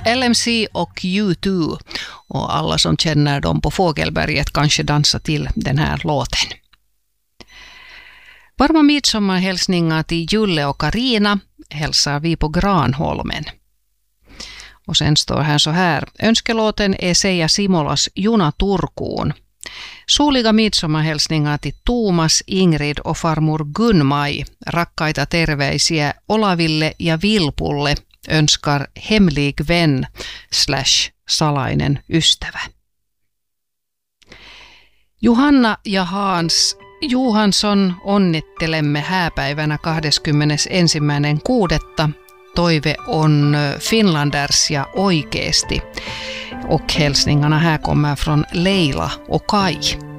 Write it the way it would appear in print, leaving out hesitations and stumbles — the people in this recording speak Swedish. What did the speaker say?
LMC och U2 och alla som känner dem på Fågelberget kanske dansar till den här låten. Varma midsommarhälsningar till Julle och Karina hälsar vi på Granholmen. Och sen står här så här: önskelåten är Seija Simolas Juna Turkuun. Suuliga midsommarhälsningar till Tuomas, Ingrid och farmor Gunmai. Rakkaita terveisiä Olaville ja Vilpulle önskar hemlig vän / salainen ystävä. Johanna ja Hans Johansson onnittelemme hääpäivänä 21.6. Toive on Finlanders ja oikeesti. Och hälsningarna här kommer från Leila och Kai.